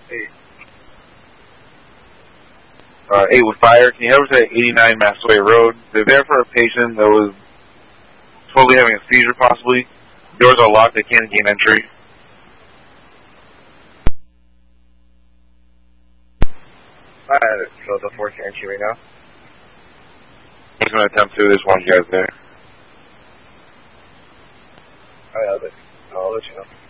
8. 8 with fire. Can you help us at 89 Massaway Road? They're there for a patient that was supposedly having a seizure, possibly. Doors are locked. They can't gain entry. So the force entry right now. He's going to attempt to. There's one of you guys there. Alright, I'll let you know.